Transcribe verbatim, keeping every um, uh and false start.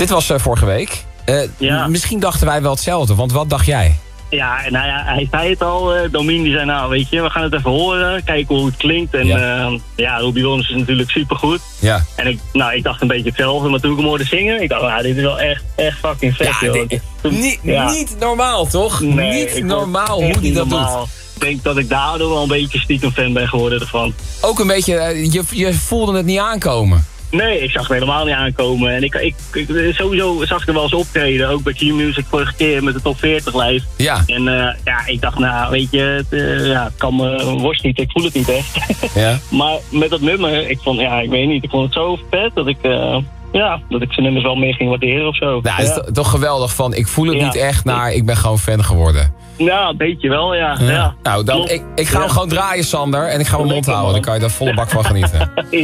Dit was uh, vorige week. Uh, Ja. Misschien dachten wij wel hetzelfde, want wat dacht jij? Ja, nou ja, hij zei het al. Uh, Domien die zei, nou weet je, we gaan het even horen. Kijken hoe het klinkt. En Ja. ja, uh, ja Robbie Williams is natuurlijk supergoed. Ja. En ik, nou, ik dacht een beetje hetzelfde. Maar toen ik hem hoorde zingen, ik dacht, nou, dit is wel echt, echt fucking vet, Ja, joh. dit- Toen- niet, ja. niet normaal, toch? Nee, niet ik vond normaal het hoe echt die niet dat normaal. doet. Ik denk dat ik daardoor wel een beetje stiekem fan ben geworden ervan. Ook een beetje, uh, je, je voelde het niet aankomen. Nee, ik zag het helemaal niet aankomen. En ik, ik, ik sowieso zag ik er wel eens optreden. Ook bij Q-Music vorige keer met de top veertig lijst. Ja. En uh, ja, ik dacht, nou, weet je, het, uh, ja, het kan me worst niet. Ik voel het niet echt. Ja. Maar met dat nummer, ik vond, ja, ik weet niet. Ik vond het zo vet dat ik, uh, ja, dat ik zijn nummers wel meer ging waarderen of zo. Nou, het is ja. to- toch geweldig van, ik voel het Ja. niet echt naar, ik ben gewoon fan geworden. Ja, een beetje wel, ja. Ja. ja. Nou, dan, Klopt. ik, ik ga hem Ja. gewoon draaien, Sander. En ik ga mijn mond Lekker, houden, dan man. kan je daar volle bak van genieten.